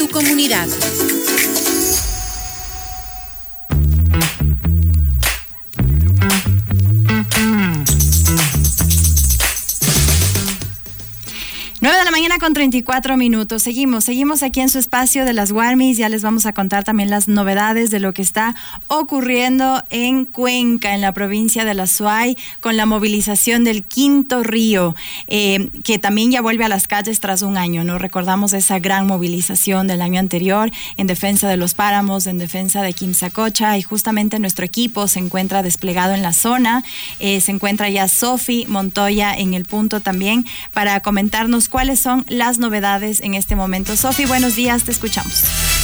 comunidad. 9:34 a.m. Seguimos aquí en su espacio de las Warmis. Ya les vamos a contar también las novedades de lo que está ocurriendo en Cuenca, en la provincia de la Azuay, con la movilización del Quinto Río, que también ya vuelve a las calles tras un año, ¿no? Recordamos esa gran movilización del año anterior en defensa de los páramos, en defensa de Quimsacocha, y justamente nuestro equipo se encuentra desplegado en la zona. Se encuentra ya Sofi Montoya en el punto también para comentarnos cuáles son las novedades en este momento. Sofi, buenos días, te escuchamos.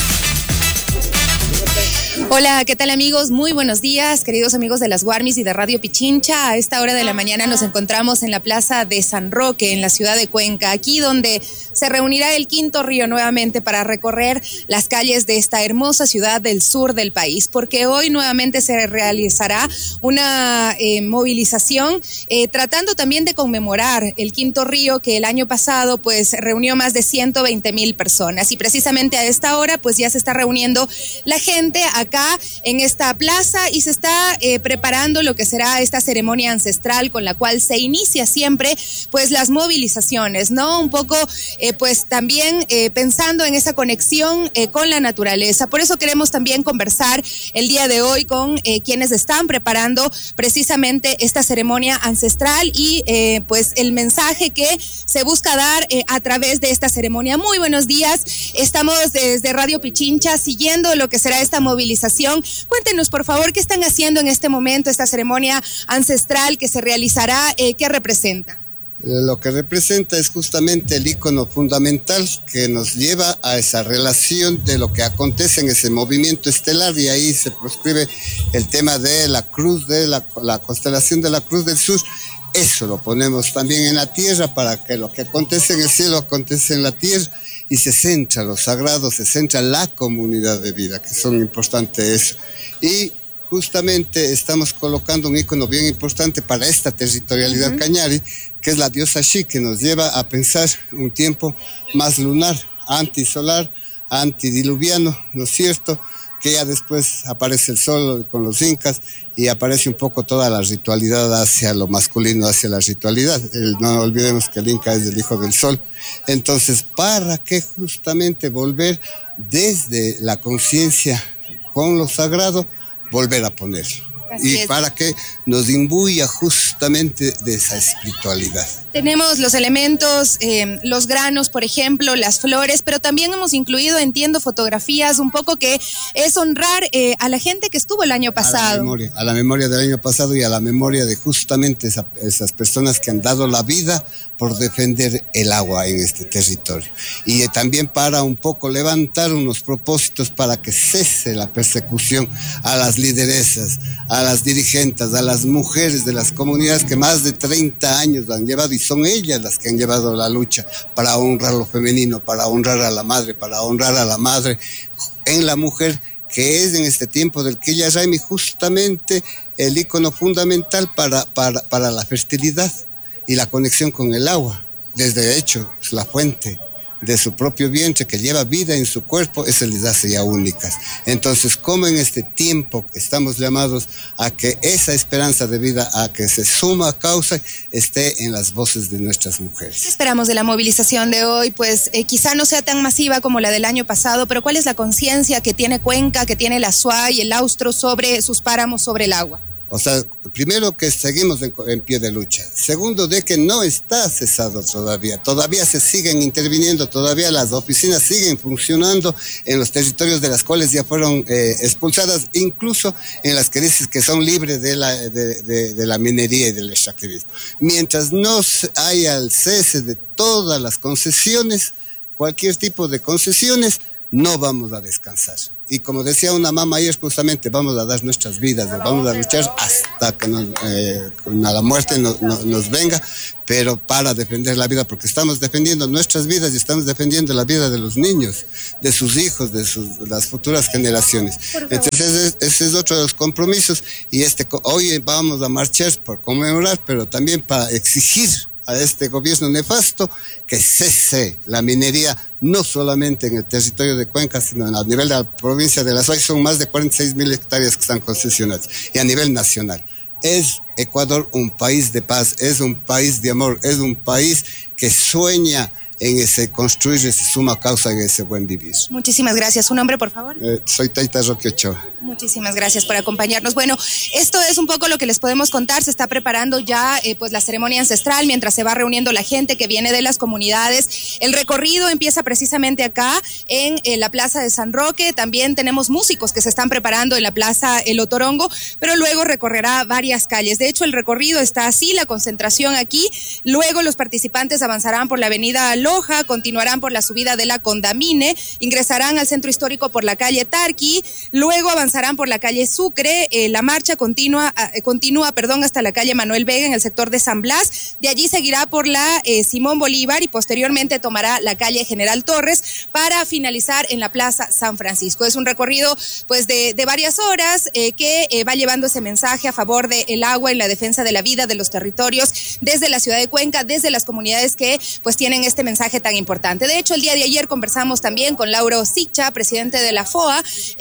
Hola, ¿qué tal amigos? Muy buenos días, queridos amigos de las Warmis y de Radio Pichincha. A esta hora de la mañana nos encontramos en la Plaza de San Roque, en la ciudad de Cuenca, aquí donde se reunirá el Quinto Río nuevamente para recorrer las calles de esta hermosa ciudad del sur del país, porque hoy nuevamente se realizará una movilización tratando también de conmemorar el Quinto Río, que el año pasado pues reunió más de 120,000 personas, y precisamente a esta hora pues ya se está reuniendo la gente acá en esta plaza y se está preparando lo que será esta ceremonia ancestral con la cual se inicia siempre pues las movilizaciones, ¿no? Un poco pues también pensando en esa conexión con la naturaleza. Por eso queremos también conversar el día de hoy con quienes están preparando precisamente esta ceremonia ancestral y pues el mensaje que se busca dar a través de esta ceremonia. Muy buenos días, estamos desde Radio Pichincha siguiendo lo que será esta movilización. Cuéntenos por favor qué están haciendo en este momento, esta ceremonia ancestral que se realizará, ¿qué representa? Lo que representa es justamente el ícono fundamental que nos lleva a esa relación de lo que acontece en ese movimiento estelar, y ahí se proscribe el tema de la cruz, de la constelación de la Cruz del Sur. Eso lo ponemos también en la tierra para que lo que acontece en el cielo acontece en la tierra, y se centra lo sagrado, se centra la comunidad de vida, que son importantes eso. Y justamente estamos colocando un ícono bien importante para esta territorialidad cañari, que es la diosa Xi, que nos lleva a pensar un tiempo más lunar, antisolar, antidiluviano, ¿no es cierto? Que ya después aparece el sol con los incas y aparece un poco toda la ritualidad hacia lo masculino, hacia la ritualidad. No olvidemos que el inca es el hijo del sol. Entonces, ¿para qué justamente volver desde la conciencia con lo sagrado, volver a ponerlo? Así es. Para que nos imbuya justamente de esa espiritualidad. Tenemos los elementos, los granos, por ejemplo, las flores, pero también hemos incluido, entiendo, fotografías, un poco que es honrar a la gente que estuvo el año pasado. A la memoria del año pasado y a la memoria de justamente esas personas que han dado la vida por defender el agua en este territorio. Y también para un poco levantar unos propósitos para que cese la persecución a las lideresas, a las dirigentes, a las mujeres de las comunidades que más de 30 años han llevado, y son ellas las que han llevado la lucha para honrar lo femenino, para honrar a la madre en la mujer, que es en este tiempo del Quilla Raimi justamente el ícono fundamental para la fertilidad y la conexión con el agua. Desde hecho, es la fuente de su propio vientre que lleva vida en su cuerpo, eso les hace ya únicas. Entonces, como en este tiempo estamos llamados a que esa esperanza de vida, a que se suma causa, esté en las voces de nuestras mujeres. ¿Qué esperamos de la movilización de hoy? Pues quizá no sea tan masiva como la del año pasado, pero ¿cuál es la conciencia que tiene Cuenca, que tiene la Azuay y el Austro sobre sus páramos, sobre el agua? O sea, primero que seguimos en pie de lucha. Segundo, de que no está cesado todavía. Todavía se siguen interviniendo, todavía las oficinas siguen funcionando en los territorios de las cuales ya fueron expulsadas, incluso en las que dices que son libres de la minería y del extractivismo. Mientras no haya el cese de todas las concesiones, cualquier tipo de concesiones, no vamos a descansar. Y como decía una mamá ayer, justamente vamos a dar nuestras vidas, vamos a luchar hasta que la muerte nos venga, pero para defender la vida, porque estamos defendiendo nuestras vidas y estamos defendiendo la vida de los niños, de sus hijos, de las futuras generaciones. Entonces ese es otro de los compromisos, y hoy vamos a marchar por conmemorar, pero también para exigir a este gobierno nefasto que cese la minería, no solamente en el territorio de Cuenca, sino a nivel de la provincia de La Suay. Son más de 46.000 hectáreas que están concesionadas, y a nivel nacional. Es Ecuador un país de paz, es un país de amor, es un país que sueña en ese construir ese suma causa en ese buen vivir. Muchísimas gracias. ¿Su nombre, por favor? Soy Taita Roque Ochoa. Muchísimas gracias por acompañarnos. Bueno, esto es un poco lo que les podemos contar. Se está preparando ya pues la ceremonia ancestral mientras se va reuniendo la gente que viene de las comunidades. El recorrido empieza precisamente acá en la Plaza de San Roque. También tenemos músicos que se están preparando en la Plaza El Otorongo, pero luego recorrerá varias calles. De hecho, el recorrido está así, la concentración aquí. Luego los participantes avanzarán por la avenida Loja, continuarán por la subida de la Condamine, ingresarán al centro histórico por la calle Tarqui, luego avanzarán por la calle Sucre. La marcha continúa hasta la calle Manuel Vega en el sector de San Blas. De allí seguirá por la Simón Bolívar y posteriormente tomará la calle General Torres para finalizar en la Plaza San Francisco. Es un recorrido pues de varias horas que va llevando ese mensaje a favor del agua, en la defensa de la vida, de los territorios, desde la ciudad de Cuenca, desde las comunidades que pues tienen este mensaje tan importante. De hecho, el día de ayer conversamos también con Lauro Sicha, presidente de la FOA,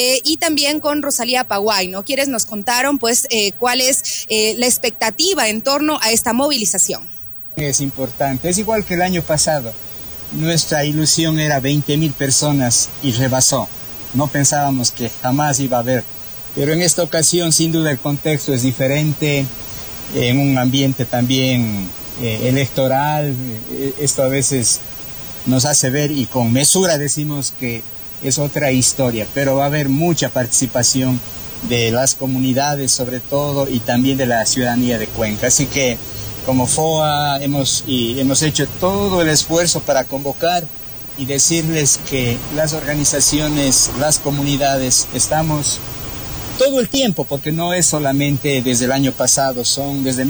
y también con Rosalía Paguay, ¿no? Quienes nos contaron pues cuál es la expectativa en torno a esta movilización. Es importante, es igual que el año pasado. Nuestra ilusión era 20.000 personas y rebasó. No pensábamos que jamás iba a haber, pero en esta ocasión sin duda el contexto es diferente, en un ambiente también electoral. Esto a veces nos hace ver, y con mesura decimos que es otra historia, pero va a haber mucha participación de las comunidades sobre todo, y también de la ciudadanía de Cuenca. Así que como FOA hemos hecho todo el esfuerzo para convocar y decirles que las organizaciones, las comunidades, estamos todo el tiempo, porque no es solamente desde el año pasado, son desde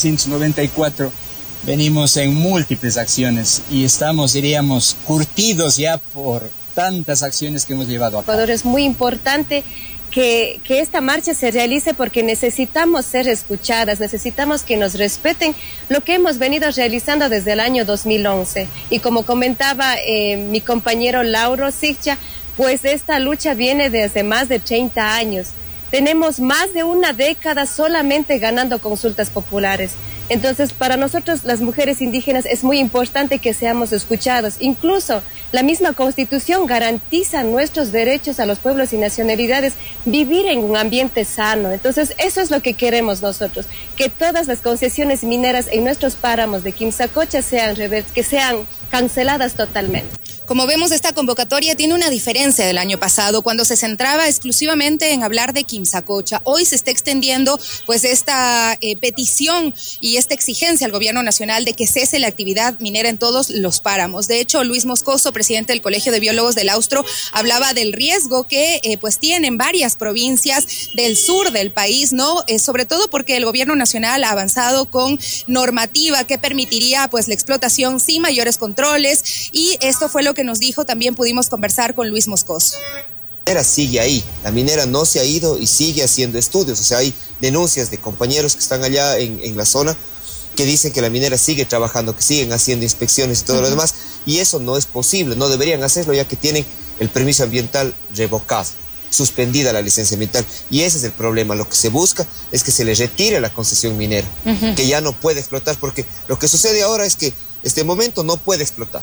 1994, venimos en múltiples acciones y estamos, diríamos, curtidos ya por tantas acciones que hemos llevado a cabo. Ecuador, es muy importante que esta marcha se realice porque necesitamos ser escuchadas, necesitamos que nos respeten lo que hemos venido realizando desde el año 2011. Y como comentaba mi compañero Lauro Sicha, pues esta lucha viene desde más de 30 años. Tenemos más de una década solamente ganando consultas populares. Entonces, para nosotros, las mujeres indígenas, es muy importante que seamos escuchados. Incluso la misma Constitución garantiza nuestros derechos a los pueblos y nacionalidades, vivir en un ambiente sano. Entonces, eso es lo que queremos nosotros, que todas las concesiones mineras en nuestros páramos de Quimsacocha sean canceladas totalmente. Como vemos, esta convocatoria tiene una diferencia del año pasado, cuando se centraba exclusivamente en hablar de Quimsacocha. Hoy se está extendiendo pues esta petición y esta exigencia al gobierno nacional de que cese la actividad minera en todos los páramos. De hecho, Luis Moscoso, presidente del Colegio de Biólogos del Austro, hablaba del riesgo que pues tienen varias provincias del sur del país, ¿no? Sobre todo porque el gobierno nacional ha avanzado con normativa que permitiría pues la explotación sin mayores controles, y esto fue lo que nos dijo. También pudimos conversar con Luis Moscoso. La minera sigue ahí, la minera no se ha ido y sigue haciendo estudios. O sea, hay denuncias de compañeros que están allá en la zona que dicen que la minera sigue trabajando, que siguen haciendo inspecciones y todo lo demás, y eso no es posible, no deberían hacerlo ya que tienen el permiso ambiental revocado, suspendida la licencia ambiental, y ese es el problema. Lo que se busca es que se les retire la concesión minera, que ya no puede explotar, porque lo que sucede ahora es que este momento no puede explotar.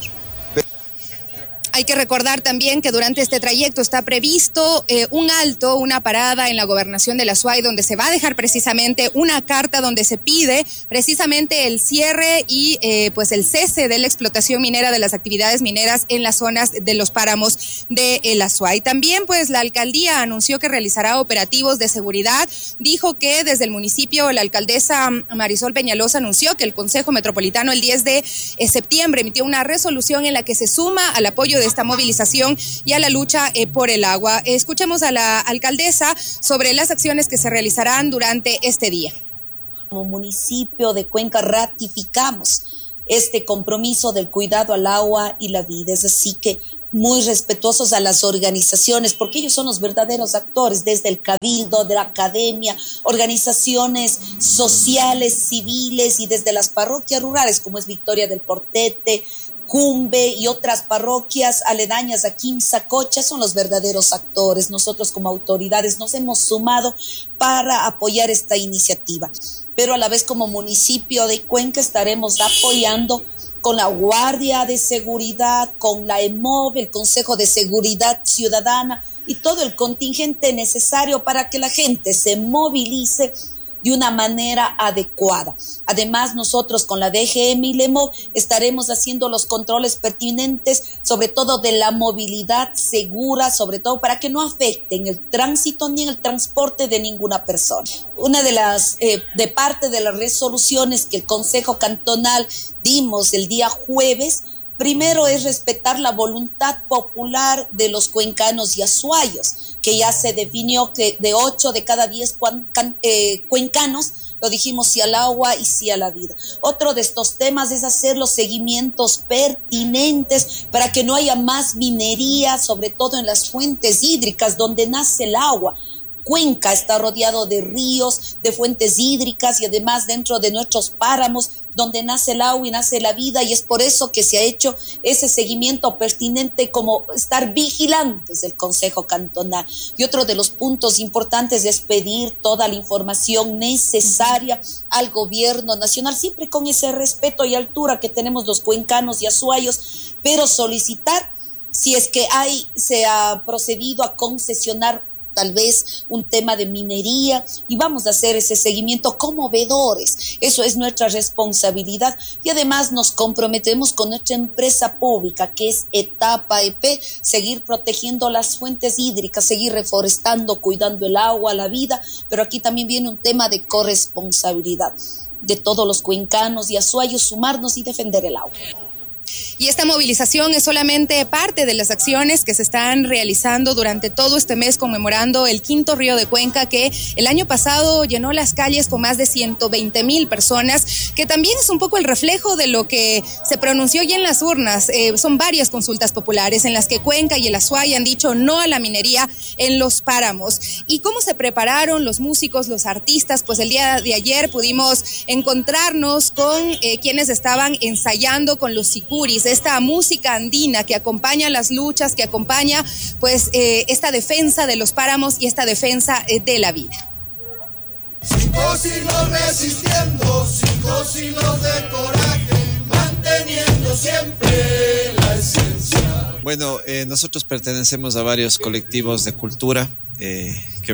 Hay que recordar también que durante este trayecto está previsto un alto, una parada en la gobernación de La Suay, donde se va a dejar precisamente una carta donde se pide precisamente el cierre y pues el cese de la explotación minera, de las actividades mineras en las zonas de los páramos de La Suay. También pues la alcaldía anunció que realizará operativos de seguridad. Dijo que desde el municipio la alcaldesa Marisol Peñalosa anunció que el Consejo Metropolitano el 10 de septiembre emitió una resolución en la que se suma al apoyo de esta movilización y a la lucha por el agua. Escuchemos a la alcaldesa sobre las acciones que se realizarán durante este día. Como municipio de Cuenca ratificamos este compromiso del cuidado al agua y la vida. Es así que muy respetuosos a las organizaciones, porque ellos son los verdaderos actores, desde el cabildo, de la academia, organizaciones sociales, civiles y desde las parroquias rurales, como es Victoria del Portete, Cumbe y otras parroquias aledañas a Quimsacocha, son los verdaderos actores. Nosotros como autoridades nos hemos sumado para apoyar esta iniciativa, pero a la vez como municipio de Cuenca estaremos apoyando con la Guardia de Seguridad, con la EMOV, el Consejo de Seguridad Ciudadana y todo el contingente necesario para que la gente se movilice de una manera adecuada. Además, nosotros con la DGM y la EMOV estaremos haciendo los controles pertinentes, sobre todo de la movilidad segura, sobre todo para que no afecten el tránsito ni el transporte de ninguna persona. Una de las, de parte de las resoluciones que el Consejo Cantonal dimos el día jueves, primero es respetar la voluntad popular de los cuencanos y azuayos, que ya se definió que de 8 de cada 10 cuencanos lo dijimos sí al agua y sí a la vida. Otro de estos temas es hacer los seguimientos pertinentes para que no haya más minería, sobre todo en las fuentes hídricas donde nace el agua. Cuenca está rodeado de ríos, de fuentes hídricas y además dentro de nuestros páramos donde nace el agua y nace la vida, y es por eso que se ha hecho ese seguimiento pertinente, como estar vigilantes del Consejo Cantonal. Y otro de los puntos importantes es pedir toda la información necesaria al gobierno nacional, siempre con ese respeto y altura que tenemos los cuencanos y azuayos, pero solicitar si es que se ha procedido a concesionar tal vez un tema de minería, y vamos a hacer ese seguimiento como veedores. Eso es nuestra responsabilidad, y además nos comprometemos con nuestra empresa pública, que es Etapa EP, seguir protegiendo las fuentes hídricas, seguir reforestando, cuidando el agua, la vida, pero aquí también viene un tema de corresponsabilidad de todos los cuencanos y azuayos, sumarnos y defender el agua. Y esta movilización es solamente parte de las acciones que se están realizando durante todo este mes conmemorando el quinto río de Cuenca, que el año pasado llenó las calles con más de 120,000 personas, que también es un poco el reflejo de lo que se pronunció ya en las urnas. Son varias consultas populares en las que Cuenca y el Azuay han dicho no a la minería en los páramos. ¿Y cómo se prepararon los músicos, los artistas? Pues el día de ayer pudimos encontrarnos con quienes estaban ensayando con los sicuris, esta música andina que acompaña las luchas, que acompaña pues esta defensa de los páramos y esta defensa de la vida. 5 siglos resistiendo, 5 siglos de coraje, manteniendo siempre la esencia. Bueno, nosotros pertenecemos a varios colectivos de cultura que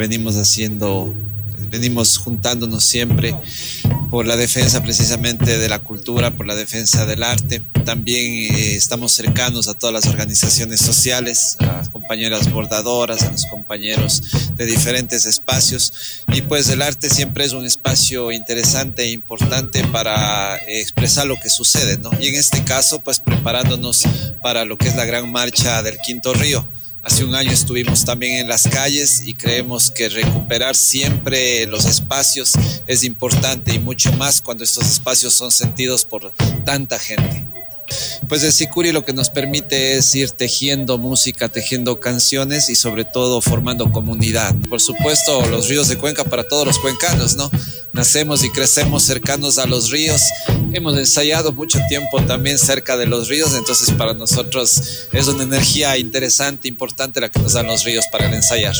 venimos juntándonos siempre por la defensa precisamente de la cultura, por la defensa del arte. También estamos cercanos a todas las organizaciones sociales, a las compañeras bordadoras, a los compañeros de diferentes espacios, y pues el arte siempre es un espacio interesante e importante para expresar lo que sucede, ¿no? Y en este caso pues preparándonos para lo que es la gran marcha del Quinto Río. Hace un año estuvimos también en las calles y creemos que recuperar siempre los espacios es importante, y mucho más cuando estos espacios son sentidos por tanta gente. Pues el sicuri lo que nos permite es ir tejiendo música, tejiendo canciones y sobre todo formando comunidad. Por supuesto, los ríos de Cuenca para todos los cuencanos, ¿no? Nacemos y crecemos cercanos a los ríos. Hemos ensayado mucho tiempo también cerca de los ríos, entonces para nosotros es una energía interesante, importante la que nos dan los ríos para el ensayar.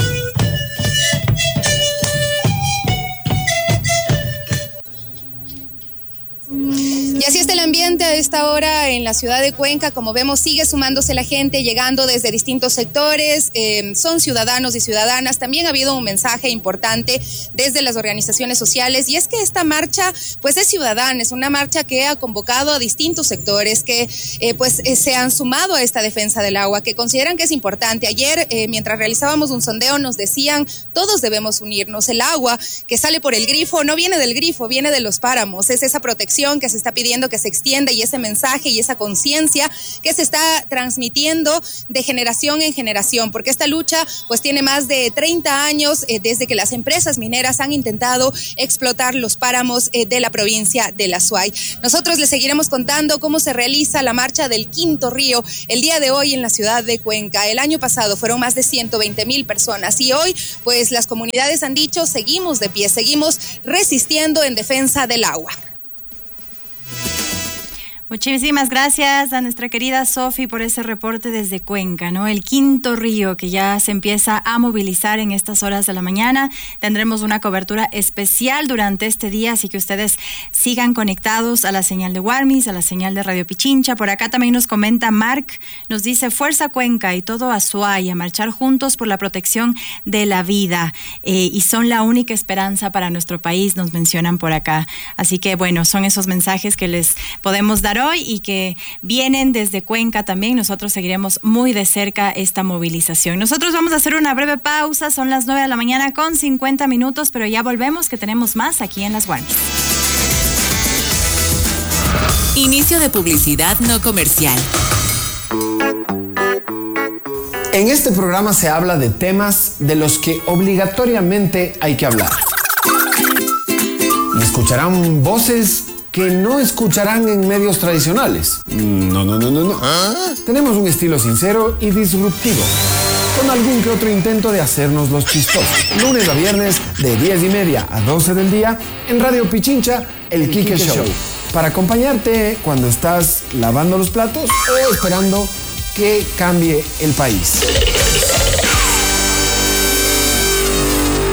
Y así está el ambiente a esta hora en la ciudad de Cuenca. Como vemos, sigue sumándose la gente, llegando desde distintos sectores. Son ciudadanos y ciudadanas. También ha habido un mensaje importante desde las organizaciones sociales, y es que esta marcha pues es ciudadana, es una marcha que ha convocado a distintos sectores que se han sumado a esta defensa del agua, que consideran que es importante. Ayer, mientras realizábamos un sondeo, nos decían, todos debemos unirnos. El agua que sale por el grifo no viene del grifo, viene de los páramos. Es esa protección que se está pidiendo que se extienda, y ese mensaje y esa conciencia que se está transmitiendo de generación en generación, porque esta lucha pues tiene más de 30 años desde que las empresas mineras han intentado explotar los páramos de la provincia de la Azuay. Nosotros les seguiremos contando cómo se realiza la marcha del Quinto Río el día de hoy en la ciudad de Cuenca. El año pasado fueron más de 120,000 personas y hoy pues las comunidades han dicho seguimos de pie, seguimos resistiendo en defensa del agua. Muchísimas gracias a nuestra querida Sofi por ese reporte desde Cuenca, ¿no? El Quinto Río que ya se empieza a movilizar en estas horas de la mañana. Tendremos una cobertura especial durante este día, así que ustedes sigan conectados a la señal de Guarmis, a la señal de Radio Pichincha. Por acá también nos comenta Marc, nos dice Fuerza Cuenca y todo Azuay a marchar juntos por la protección de la vida y son la única esperanza para nuestro país, nos mencionan por acá. Así que bueno, son esos mensajes que les podemos dar hoy y que vienen desde Cuenca también. Nosotros seguiremos muy de cerca esta movilización. Nosotros vamos a hacer una breve pausa, son las 9 de la mañana con 50 minutos, pero ya volvemos que tenemos más aquí en Las Guarmis. Inicio de publicidad no comercial. En este programa se habla de temas de los que obligatoriamente hay que hablar. Y escucharán voces que no escucharán en medios tradicionales. No. Tenemos un estilo sincero y disruptivo, con algún que otro intento de hacernos los chistosos. Lunes a viernes de 10:30 a 12 del día en Radio Pichincha, El Quique Show. Para acompañarte cuando estás lavando los platos o esperando que cambie el país.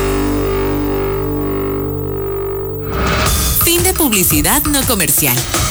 Fin de publicidad no comercial.